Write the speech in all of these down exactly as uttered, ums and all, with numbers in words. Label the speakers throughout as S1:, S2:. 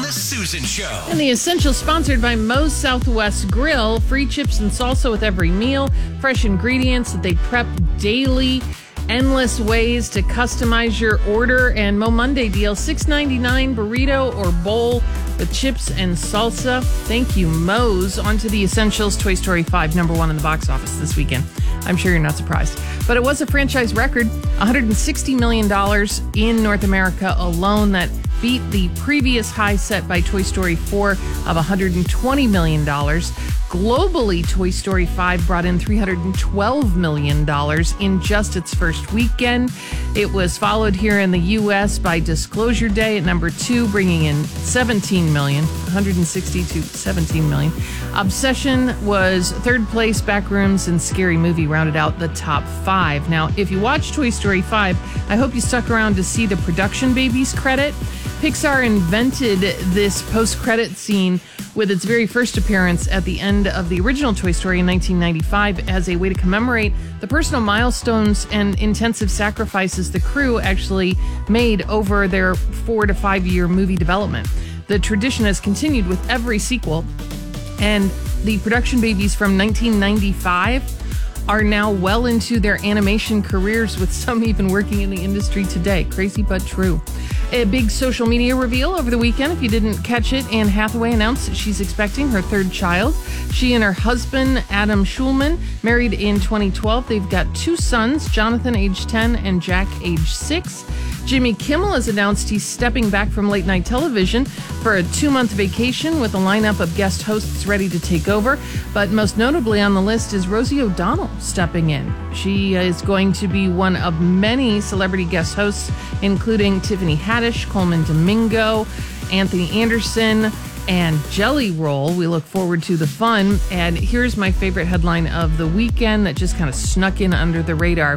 S1: The Susan Show.
S2: And the Essentials sponsored by Moe's Southwest Grill. Free chips and salsa with every meal. Fresh ingredients that they prep daily. Endless ways to customize your order. And Mo Monday deal, six ninety-nine burrito or bowl with chips and salsa. Thank you, Moe's. On to the Essentials. Toy Story five, number one in the box office this weekend. I'm sure you're not surprised. But it was a franchise record, one hundred sixty million dollars in North America alone. That beat the previous high set by Toy Story four of one hundred twenty million dollars. Globally, Toy Story five brought in three hundred twelve million dollars in just its first weekend. It was followed here in the U S by Disclosure Day at number two, bringing in seventeen million dollars, one hundred sixty to seventeen million dollars. Obsession was third place. Backrooms and Scary Movie rounded out the top five. Now, if you watch Toy Story five, I hope you stuck around to see the production babies credit. Pixar invented this post-credit scene with its very first appearance at the end of the original Toy Story in nineteen ninety-five as a way to commemorate the personal milestones and intensive sacrifices the crew actually made over their four to five year movie development. The tradition has continued with every sequel, and the production babies from nineteen ninety-five are now well into their animation careers, with some even working in the industry today. Crazy but true. A big social media reveal over the weekend. If you didn't catch it, Anne Hathaway announced that she's expecting her third child. She and her husband, Adam Schulman, married in twenty twelve. They've got two sons, Jonathan, age ten, and Jack, age six. Jimmy Kimmel has announced he's stepping back from late night television for a two-month vacation with a lineup of guest hosts ready to take over. But most notably on the list is Rosie O'Donnell stepping in. She is going to be one of many celebrity guest hosts, including Tiffany Haddish, Coleman Domingo, Anthony Anderson, and Jelly Roll. We look forward to the fun. And here's my favorite headline of the weekend that just kind of snuck in under the radar.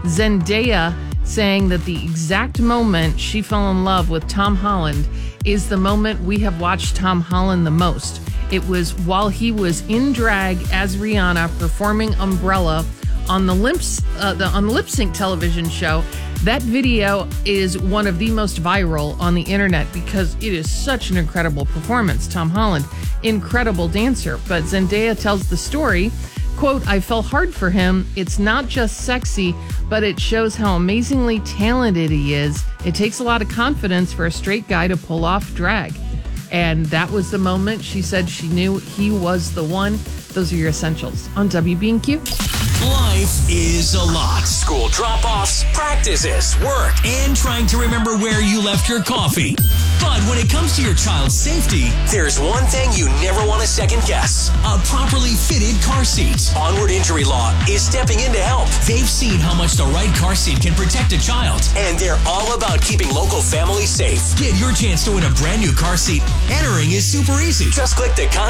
S2: Zendaya saying that the exact moment she fell in love with Tom Holland is the moment we have watched Tom Holland the most. It was while he was in drag as Rihanna performing Umbrella on the Limps, uh, the on the Lip Sync television show. That video is one of the most viral on the internet because it is such an incredible performance. Tom Holland, incredible dancer. But Zendaya tells the story, quote, "I fell hard for him. It's not just sexy, but it shows how amazingly talented he is. It takes a lot of confidence for a straight guy to pull off drag." And that was the moment she said she knew he was the one. Those are your essentials on W B and Q.
S1: Life is a lot. School drop-offs, practices, work, and trying to remember where you left your coffee. But when it comes to your child's safety, there's one thing you never want to second guess. A properly fitted car seat. Onward Injury Law is stepping in to help. They've seen how much the right car seat can protect a child, and they're all about keeping local families safe. Get your chance to win a brand new car seat. Entering is super easy. Just click the